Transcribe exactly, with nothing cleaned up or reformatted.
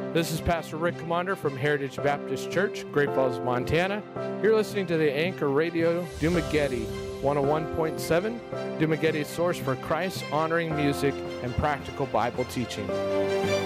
This is Pastor Rick Commander from Heritage Baptist Church, Great Falls, Montana. You're listening to the Anchor Radio Dumagetti one oh one point seven, Dumaghetti's source for Christ-honoring music and practical Bible teaching.